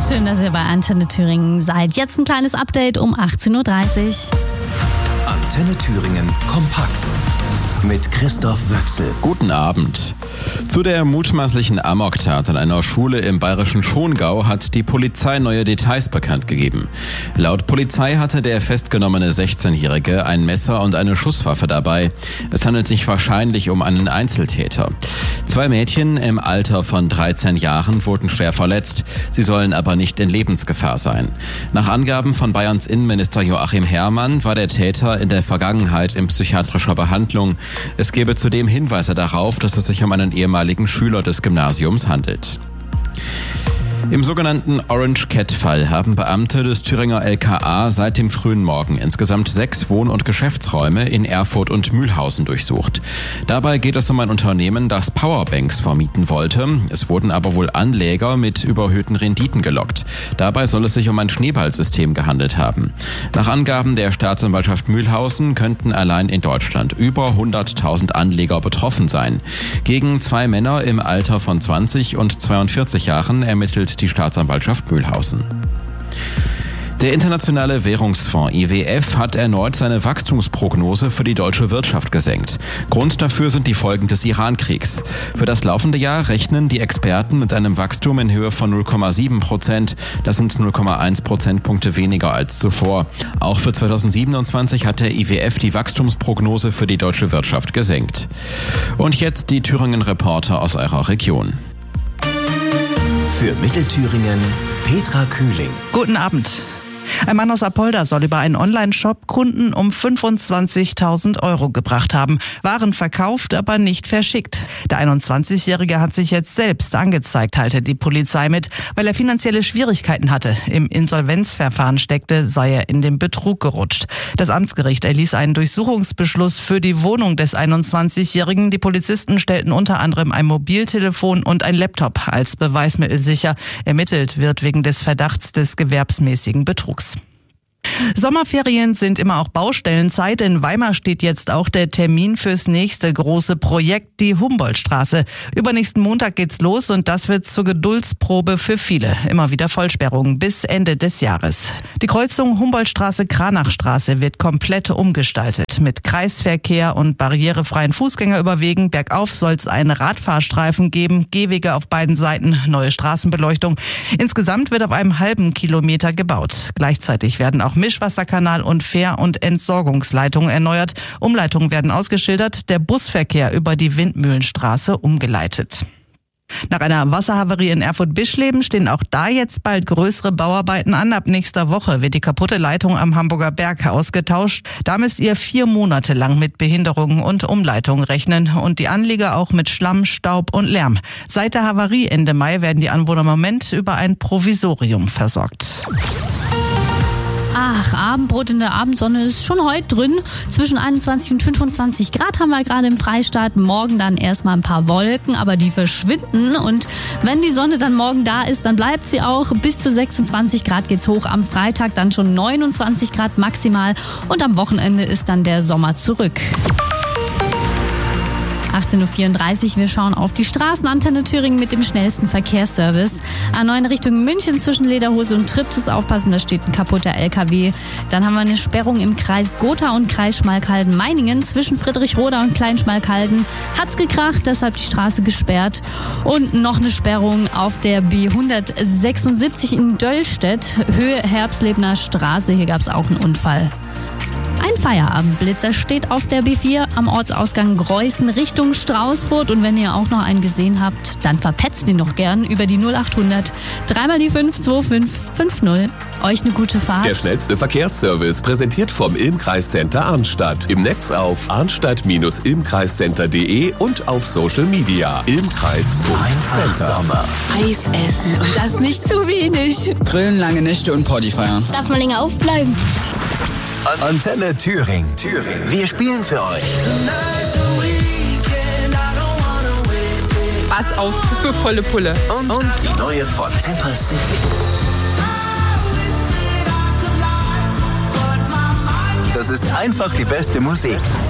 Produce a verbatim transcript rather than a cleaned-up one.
Schön, dass ihr bei Antenne Thüringen seid. Jetzt ein kleines Update um achtzehn Uhr dreißig. Antenne Thüringen kompakt mit Christoph Wöchsel. Guten Abend. Zu der mutmaßlichen Amoktat an einer Schule im bayerischen Schongau hat die Polizei neue Details bekannt gegeben. Laut Polizei hatte der festgenommene sechzehnjährige ein Messer und eine Schusswaffe dabei. Es handelt sich wahrscheinlich um einen Einzeltäter. Zwei Mädchen im Alter von dreizehn Jahren wurden schwer verletzt. Sie sollen aber nicht in Lebensgefahr sein. Nach Angaben von Bayerns Innenminister Joachim Herrmann war der Täter in der Vergangenheit in psychiatrischer Behandlung. Es gebe zudem Hinweise darauf, dass es sich um einen ehemaligen Schüler des Gymnasiums handelt. Im sogenannten Orange Cat-Fall haben Beamte des Thüringer L K A seit dem frühen Morgen insgesamt sechs Wohn- und Geschäftsräume in Erfurt und Mühlhausen durchsucht. Dabei geht es um ein Unternehmen, das Powerbanks vermieten wollte. Es wurden aber wohl Anleger mit überhöhten Renditen gelockt. Dabei soll es sich um ein Schneeballsystem gehandelt haben. Nach Angaben der Staatsanwaltschaft Mühlhausen könnten allein in Deutschland über hunderttausend Anleger betroffen sein. Gegen zwei Männer im Alter von zwanzig und zweiundvierzig Jahren ermittelt die Staatsanwaltschaft Mühlhausen. Der Internationale Währungsfonds I W F hat erneut seine Wachstumsprognose für die deutsche Wirtschaft gesenkt. Grund dafür sind die Folgen des Iran-Kriegs. Für das laufende Jahr rechnen die Experten mit einem Wachstum in Höhe von null Komma sieben Prozent. Das sind null Komma eins Prozentpunkte weniger als zuvor. Auch für zweitausendsiebenundzwanzig hat der I W F die Wachstumsprognose für die deutsche Wirtschaft gesenkt. Und jetzt die Thüringen-Reporter aus eurer Region. Für Mittelthüringen Petra Kühling. Guten Abend. Ein Mann aus Apolda soll über einen Online-Shop Kunden um fünfundzwanzigtausend Euro gebracht haben. Waren verkauft, aber nicht verschickt. Der einundzwanzigjährige hat sich jetzt selbst angezeigt, teilte die Polizei mit. Weil er finanzielle Schwierigkeiten hatte, im Insolvenzverfahren steckte, sei er in den Betrug gerutscht. Das Amtsgericht erließ einen Durchsuchungsbeschluss für die Wohnung des einundzwanzigjährigen. Die Polizisten stellten unter anderem ein Mobiltelefon und ein Laptop als Beweismittel sicher. Ermittelt wird wegen des Verdachts des gewerbsmäßigen Betrugs. Sommerferien sind immer auch Baustellenzeit. In Weimar steht jetzt auch der Termin fürs nächste große Projekt, die Humboldtstraße. Übernächsten Montag geht's los und das wird zur Geduldsprobe für viele. Immer wieder Vollsperrungen bis Ende des Jahres. Die Kreuzung Humboldtstraße-Kranachstraße wird komplett umgestaltet. Mit Kreisverkehr und barrierefreien Fußgängerüberwegen. Bergauf soll es einen Radfahrstreifen geben, Gehwege auf beiden Seiten, neue Straßenbeleuchtung. Insgesamt wird auf einem halben Kilometer gebaut. Gleichzeitig werden auch Mischwasserkanal und Fähr- und Entsorgungsleitungen erneuert. Umleitungen werden ausgeschildert, der Busverkehr über die Windmühlenstraße umgeleitet. Nach einer Wasserhavarie in Erfurt-Bischleben stehen auch da jetzt bald größere Bauarbeiten an. Ab nächster Woche wird die kaputte Leitung am Hamburger Berg ausgetauscht. Da müsst ihr vier Monate lang mit Behinderungen und Umleitungen rechnen und die Anlieger auch mit Schlamm, Staub und Lärm. Seit der Havarie Ende Mai werden die Anwohner im Moment über ein Provisorium versorgt. Ach, Abendbrot in der Abendsonne ist schon heute drin. Zwischen einundzwanzig und fünfundzwanzig Grad haben wir gerade im Freistaat. Morgen dann erstmal ein paar Wolken, aber die verschwinden. Und wenn die Sonne dann morgen da ist, dann bleibt sie auch. Bis zu sechsundzwanzig Grad geht's hoch. Am Freitag dann schon neunundzwanzig Grad maximal. Und am Wochenende ist dann der Sommer zurück. achtzehn Uhr vierunddreißig, wir schauen auf die Straßenantenne Thüringen mit dem schnellsten Verkehrsservice. A neun Richtung München zwischen Lederhose und Triptis aufpassen, da steht ein kaputter L K W. Dann haben wir eine Sperrung im Kreis Gotha und Kreis Schmalkalden-Meiningen zwischen Friedrichroda und Kleinschmalkalden. Hat's gekracht, deshalb die Straße gesperrt. Und noch eine Sperrung auf der B hundertsechsundsiebzig in Döllstedt, Höhe Herbstlebener Straße. Hier gab's auch einen Unfall. Ein Feierabendblitzer steht auf der B vier am Ortsausgang Greußen Richtung Straußfurt. Und wenn ihr auch noch einen gesehen habt, dann verpetzt ihn doch gern über die null achthundert dreimal die fünf zwei fünf fünf null. Euch eine gute Fahrt. Der schnellste Verkehrsservice präsentiert vom Ilmkreiscenter Arnstadt. Im Netz auf arnstadt Bindestrich ilmkreiscenter punkt de und auf Social Media. Ilmkreis Punkt Center. Eis essen und das nicht zu wenig. Grillen, lange Nächte und Party feiern. Darf man länger aufbleiben? Antenne Thüringen. Thüringen. Wir spielen für euch. Pass auf für volle Pulle. Und, und die neue von Temper City. Das ist einfach die beste Musik.